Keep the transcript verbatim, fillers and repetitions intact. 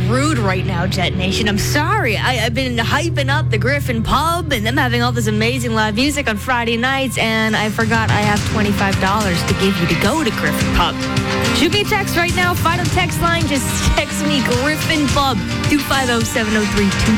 rude right now, Jet Nation. I'm sorry. I, I've been hyping up the Griffin Pub and them having all this amazing live music on Friday nights, and I forgot I have twenty-five dollars to give you to go to Griffin Pub. Shoot me a text right now. Final text line. Just text me Griffin Pub, two five zero, seven zero three, two